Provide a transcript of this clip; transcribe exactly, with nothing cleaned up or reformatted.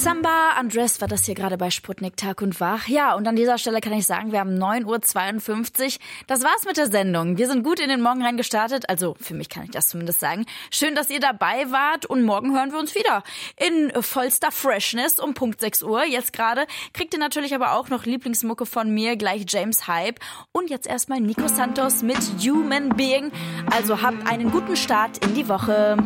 Samba Andres war das hier gerade bei Sputnik Tag und Wach. Ja, und an dieser Stelle kann ich sagen, wir haben neun Uhr zweiundfünfzig. Das war's mit der Sendung. Wir sind gut in den Morgen reingestartet. Also für mich kann ich das zumindest sagen. Schön, dass ihr dabei wart und morgen hören wir uns wieder in vollster Freshness um Punkt sechs Uhr. Jetzt gerade kriegt ihr natürlich aber auch noch Lieblingsmucke von mir, gleich James Hype. Und jetzt erstmal Nico Santos mit Human Being. Also habt einen guten Start in die Woche.